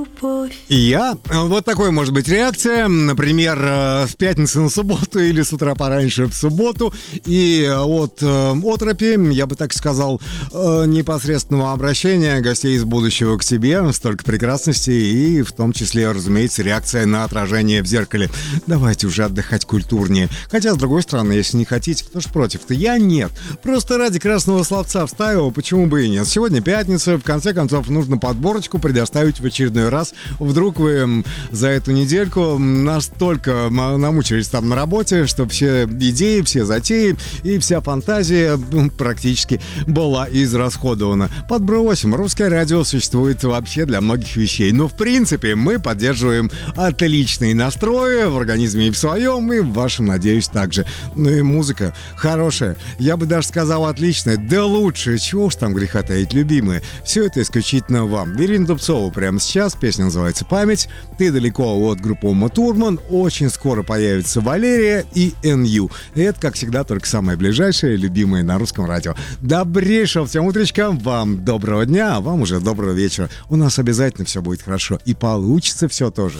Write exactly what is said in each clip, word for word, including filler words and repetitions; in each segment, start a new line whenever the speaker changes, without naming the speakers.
любовь.
И я. Вот такой может быть реакция. Например, э, с пятницы на субботу или с утра пораньше в субботу. И от э, отропи, я бы так сказал, э, непосредственного обращения гостей из будущего к себе. Столько прекрасности и в том числе, разумеется, реакция на отражение в зеркале. Давайте уже отдыхать культурнее. Хотя, с другой стороны, если не хотите, кто ж против-то? Я нет. Просто ради красного словца вставил, почему бы и нет. Сегодня пятница, в конце концов, нужно подборочку предоставить в очередной раз. Вдруг вы за эту недельку настолько намучились там на работе, что все идеи, все затеи и вся фантазия практически была израсходована. Подбросим. Русское радио существует вообще для многих вещей. Но, в принципе, мы поддерживаем отличные настрои в организме и в своем, и в вашем, надеюсь, также. Ну и музыка хорошая. Я бы даже сказал, отличная. Да лучше. Чего уж там греха таить, любимые. Все это исключительно вам. Ирина Дубцова прямо сейчас. Песня называется «Память». Ты далеко от группы Ума Турман. Очень скоро появится Валерия и эн ю. И это, как всегда, только самое ближайшее, любимое на русском радио. Добрейшего всем утречка. Вам доброго дня, а вам уже доброго вечера. У нас обязательно все будет хорошо. И получится все тоже.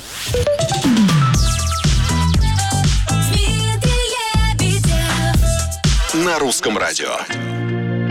На русском радио.